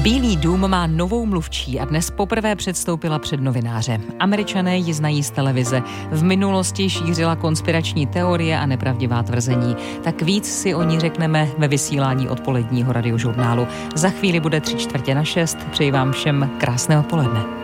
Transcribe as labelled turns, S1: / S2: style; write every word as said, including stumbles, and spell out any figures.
S1: Bílý dům má novou mluvčí a dnes poprvé předstoupila před novináře. Američané ji znají z televize. V minulosti šířila konspirační teorie a nepravdivá tvrzení. Tak víc si o ní řekneme ve vysílání odpoledního radiožurnálu. Za chvíli bude tři čtvrtě na šest. Přeji vám všem krásné odpoledne.